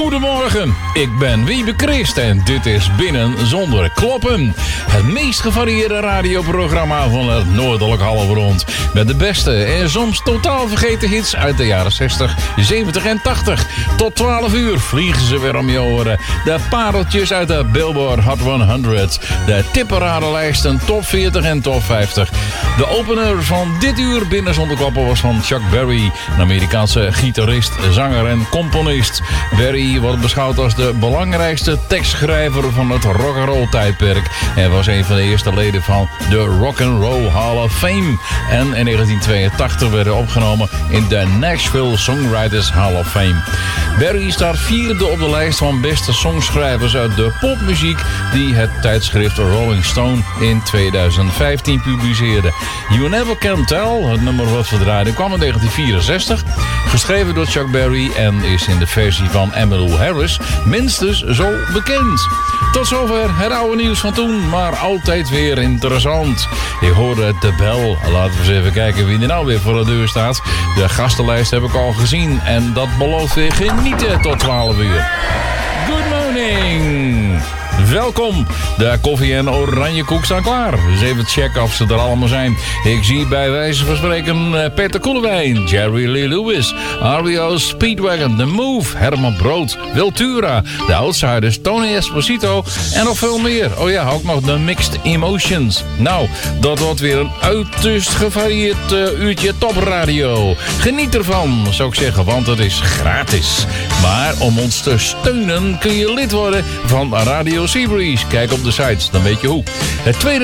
Goedemorgen, ik ben Wiebe Christ en dit is Binnen Zonder Kloppen. Het meest gevarieerde radioprogramma van het noordelijk halfrond. Met de beste en soms totaal vergeten hits uit de jaren 60, 70 en 80. Tot 12 uur vliegen ze weer om je oren. De pareltjes uit de Billboard Hot 100. De tipperadenlijsten top 40 en top 50. De opener van dit uur Binnen Zonder Kloppen was van Chuck Berry. Een Amerikaanse gitarist, zanger en componist. Berry wordt beschouwd als de belangrijkste tekstschrijver van het rock'n'roll tijdperk. Hij was een van de eerste leden van de Rock'n'Roll Hall of Fame. En in 1982 werd hij opgenomen in de Nashville Songwriters Hall of Fame. Berry staat vierde op de lijst van beste songschrijvers uit de popmuziek die het tijdschrift Rolling Stone in 2015 publiceerde. You Never Can Tell, het nummer wat verdraaide, kwam in 1964. Geschreven door Chuck Berry en is in de versie van Emmylou Harris minstens zo bekend. Tot zover het oude nieuws van toen, maar altijd weer interessant. Ik hoorde de bel. Laten we eens even kijken wie er nou weer voor de deur staat. De gastenlijst heb ik al gezien en dat belooft weer genieten tot 12 uur. Good morning! Welkom, de koffie en oranje koek staan klaar. Dus even checken of ze er allemaal zijn. Ik zie bij wijze van spreken Peter Koelewijn, Jerry Lee Lewis, REO Speedwagon, The Move, Herman Brood, Wiltura, The Outsiders, Tony Esposito en nog veel meer. Oh ja, ook nog de Mixed Emotions. Nou, dat wordt weer een uiterst gevarieerd uurtje topradio. Geniet ervan, zou ik zeggen, want het is gratis. Maar om ons te steunen kun je lid worden van Radio Seabreeze. Kijk op de sites, dan weet je hoe. Het tweede